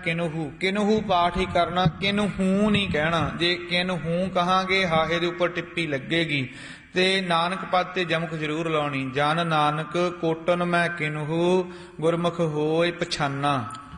ਕਿਨਹੂ ਕਿਨਹੂ ਪਾਠ ਹੀ ਕਰਨਾ, ਕਿਨਹੂ ਨਹੀਂ ਕਹਿਣਾ। ਜੇ ਕਿਨਹੂ ਕਹਾਂਗੇ ਹਾਹੇ ਦੇ ਉੱਪਰ ਟਿੱਪੀ ਲੱਗੇਗੀ। ਤੇ ਨਾਨਕ ਪਦ ਤੇ ਜਮਕ ਜ਼ਰੂਰ ਲਾਉਣੀ। ਜਨ ਨਾਨਕ ਕੋਟਨ ਮੈਂ ਕਿਨਹੂ ਗੁਰਮੁਖ ਹੋਏ ਪਛਾਨਾ।